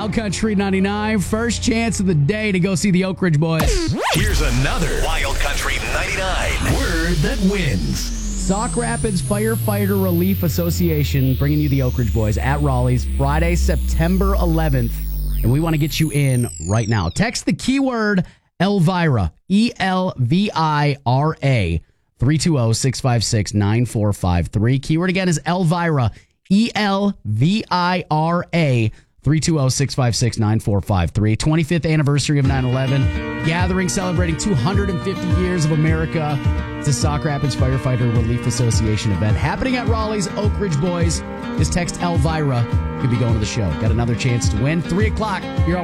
Wild Country 99. First chance of the day to go see the Oak Ridge Boys. Here's another Wild Country 99 word that wins. Sauk Rapids Firefighter Relief Association bringing you the Oak Ridge Boys at Raleigh's Friday, September 11th. And we want to get you in right now. Text the keyword Elvira, ELVIRA, 320-656-9453. Keyword again is Elvira, ELVIRA, 320-656-9453. 25th anniversary of 9/11. Gathering celebrating 250 years of America. It's a Sauk Rapids Firefighter Relief Association event happening at Raleigh's Oak Ridge Boys. Just text Elvira. You'll be going to the show. Got another chance to win. 3 o'clock. You're on